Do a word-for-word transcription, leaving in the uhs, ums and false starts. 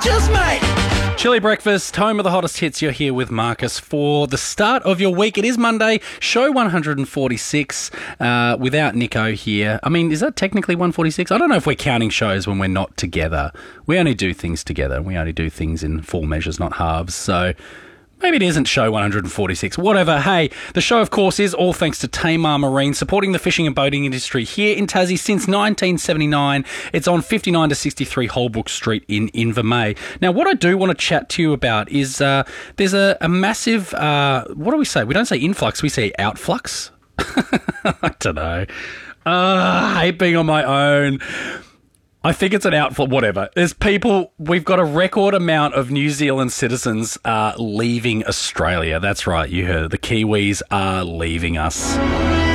just mate. Chili Breakfast, home of the hottest hits. You're here with Marcus for the start of your week. It is Monday, show one hundred forty-six, uh, without Nico here. I mean, is that technically one forty-six? I don't know if we're counting shows when we're not together. We only do things together. We only do things in full measures, not halves. So maybe it isn't show one hundred forty-six. Whatever. Hey, the show, of course, is all thanks to Tamar Marine, supporting the fishing and boating industry here in Tassie since nineteen seventy-nine. It's on fifty-nine to sixty-three Holbrook Street in Invermay. Now, what I do want to chat to you about is uh, there's a, a massive, uh, what do we say? We don't say influx, we say outflux. I don't know. Uh, I hate being on my own. I think it's an outflow, whatever. There's people, we've got a record amount of New Zealand citizens uh, leaving Australia. That's right, you heard it. The Kiwis are leaving us.